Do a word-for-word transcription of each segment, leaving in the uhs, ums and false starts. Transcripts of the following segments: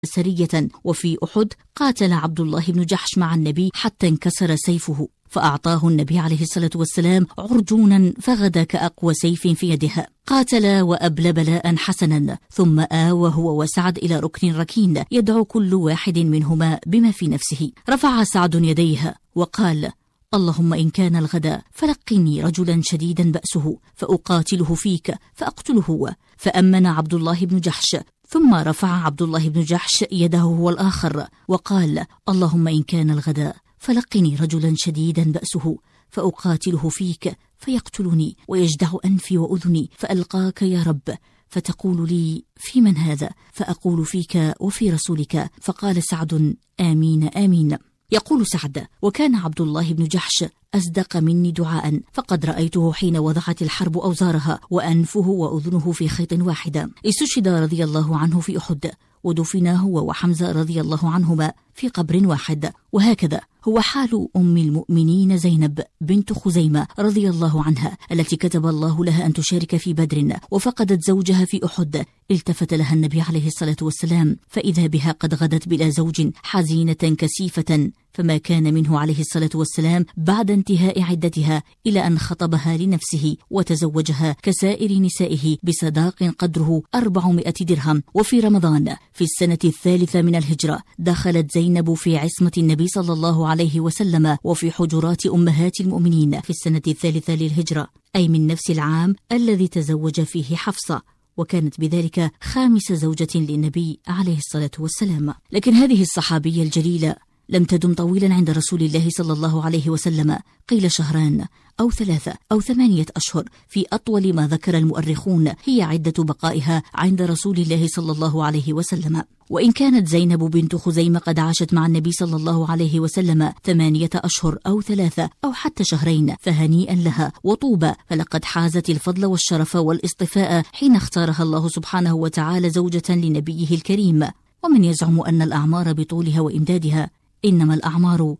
سرية. وفي أحد قاتل عبد الله بن جحش مع النبي حتى انكسر سيفه، فأعطاه النبي عليه الصلاة والسلام عرجونا فغدا كأقوى سيف في يده. قاتل وأبلى بلاء حسنا، ثم آوى هو وسعد إلى ركن ركين يدعو كل واحد منهما بما في نفسه. رفع سعد يديه وقال: اللهم إن كان الغدا فلقني رجلا شديدا بأسه فأقاتله فيك فأقتله. فأمن عبد الله بن جحش، ثم رفع عبد الله بن جحش يده هو الآخر وقال: اللهم إن كان الغدا فلقني رجلا شديدا بأسه فأقاتله فيك فيقتلني ويجدع أنفي وأذني فألقاك يا رب، فتقول لي: في من هذا؟ فأقول: فيك وفي رسولك. فقال سعد: آمين آمين. يقول سعد: وكان عبد الله بن جحش أصدق مني دعاء، فقد رأيته حين وضعت الحرب أوزارها وأنفه وأذنه في خيط واحدة. استشهد رضي الله عنه في أحد، ودفن هو وحمزة رضي الله عنهما في قبر واحد. وهكذا هو حال أم المؤمنين زينب بنت خزيمة رضي الله عنها، التي كتب الله لها أن تشارك في بدر وفقدت زوجها في أحد. التفت لها النبي عليه الصلاة والسلام فإذا بها قد غدت بلا زوج حزينة كسيفة، فما كان منه عليه الصلاة والسلام بعد انتهاء عدتها إلى أن خطبها لنفسه وتزوجها كسائر نسائه بصداق قدره أربعمائة درهم. وفي رمضان في السنة الثالثة من الهجرة دخلت زينب في عصمة النبي صلى الله عليه وسلم وفي حجرات أمهات المؤمنين في السنة الثالثة للهجرة، أي من نفس العام الذي تزوج فيه حفصة، وكانت بذلك خامس زوجة للنبي عليه الصلاة والسلام. لكن هذه الصحابية الجليلة لم تدم طويلا عند رسول الله صلى الله عليه وسلم، قيل شهران أو ثلاثة أو ثمانية أشهر في أطول ما ذكر المؤرخون هي عدة بقائها عند رسول الله صلى الله عليه وسلم. وإن كانت زينب بنت خزيمة قد عاشت مع النبي صلى الله عليه وسلم ثمانية أشهر أو ثلاثة أو حتى شهرين فهنيئا لها وطوبى، فلقد حازت الفضل والشرف والاصطفاء حين اختارها الله سبحانه وتعالى زوجة لنبيه الكريم. ومن يزعم أن الأعمار بطولها وإمدادها، إنما الأعمار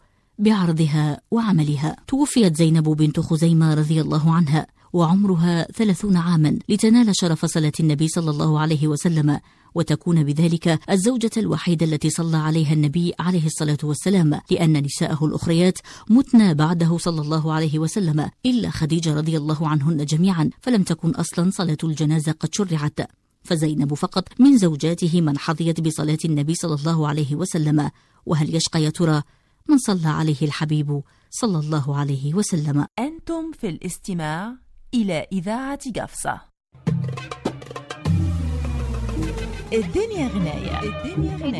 بعرضها وعملها. توفيت زينب بنت خزيمة رضي الله عنها وعمرها ثلاثون عاما لتنال شرف صلاة النبي صلى الله عليه وسلم، وتكون بذلك الزوجة الوحيدة التي صلى عليها النبي عليه الصلاة والسلام، لأن نساءه الأخريات متنا بعده صلى الله عليه وسلم إلا خديجة رضي الله عنهن جميعا، فلم تكن أصلا صلاة الجنازة قد شرعت، فزينب فقط من زوجاته من حظيت بصلاة النبي صلى الله عليه وسلم. وهل يشقى يا ترى من صلى عليه الحبيب صلى الله عليه وسلم؟ أنتم في الاستماع إلى إذاعة قفصة. الدنيا غناية. الدنيا غناية.